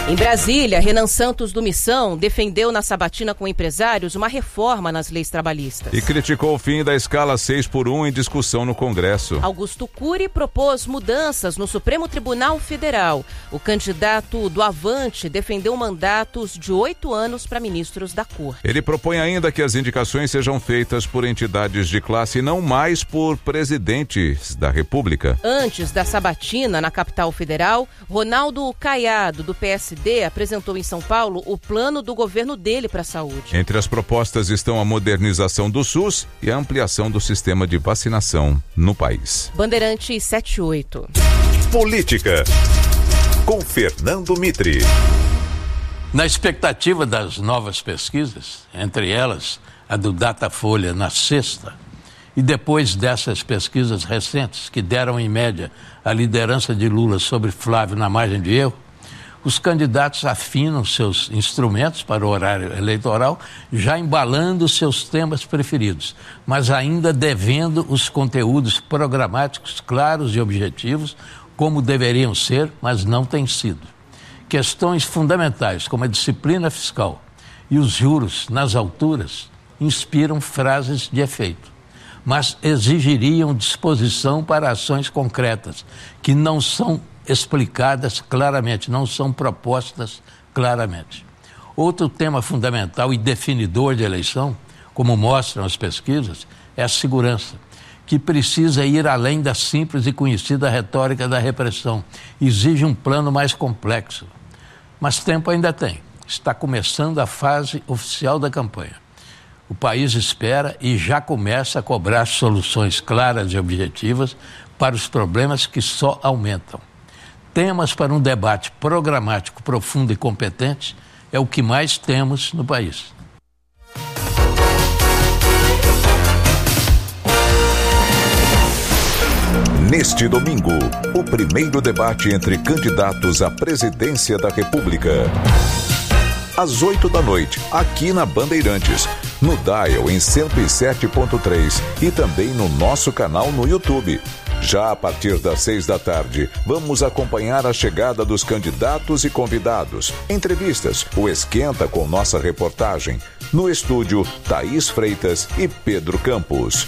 Em Brasília, Renan Santos do Missão defendeu na sabatina com empresários uma reforma nas leis trabalhistas. E criticou o fim da escala 6x1 em discussão no Congresso. Augusto Cury propôs mudanças no Supremo Tribunal Federal. O candidato do Avante defendeu mandatos de 8 anos para ministros da Corte. Ele propõe ainda que as indicações sejam feitas por entidades de classe e não mais por presidentes da República. Antes da sabatina na capital federal, Ronaldo Caiado, do PSD, apresentou em São Paulo o plano do governo dele para a saúde. Entre as propostas estão a modernização do SUS e a ampliação do sistema de vacinação no país. Bandeirantes 78. Política, com Fernando Mitre. Na expectativa das novas pesquisas, entre elas a do Datafolha na sexta, e depois dessas pesquisas recentes que deram em média a liderança de Lula sobre Flávio na margem de erro, os candidatos afinam seus instrumentos para o horário eleitoral, já embalando seus temas preferidos, mas ainda devendo os conteúdos programáticos claros e objetivos, como deveriam ser, mas não têm sido. Questões fundamentais, como a disciplina fiscal e os juros nas alturas, inspiram frases de efeito, mas exigiriam disposição para ações concretas, que não são explicadas claramente, não são propostas claramente. Outro tema fundamental e definidor de eleição, como mostram as pesquisas, é a segurança, que precisa ir além da simples e conhecida retórica da repressão. Exige um plano mais complexo. Mas tempo ainda tem. Está começando a fase oficial da campanha. O país espera e já começa a cobrar soluções claras e objetivas para os problemas que só aumentam. Temas para um debate programático profundo e competente é o que mais temos no país. Neste domingo, o primeiro debate entre candidatos à presidência da República. Às 20h, aqui na Bandeirantes, no Dial em 107.3 e também no nosso canal no YouTube. Já a partir das 18h, vamos acompanhar a chegada dos candidatos e convidados, entrevistas, o Esquenta com nossa reportagem. No estúdio, Thaís Freitas e Pedro Campos.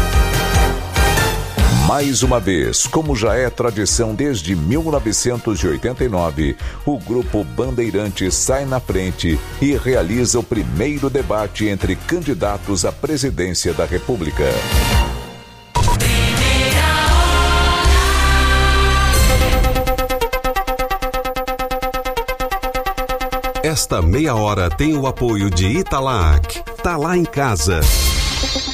Mais uma vez, como já é tradição desde 1989, o Grupo Bandeirantes sai na frente e realiza o primeiro debate entre candidatos à presidência da República. Esta meia hora tem o apoio de Italac. Tá lá em casa.